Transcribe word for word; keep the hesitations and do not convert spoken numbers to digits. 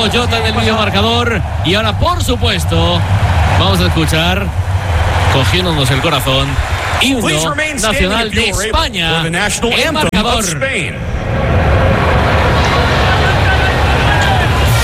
Diego Jota en el video marcador. Y ahora, por supuesto, vamos a escuchar, cogiéndonos el corazón, himno nacional de España. El marcador.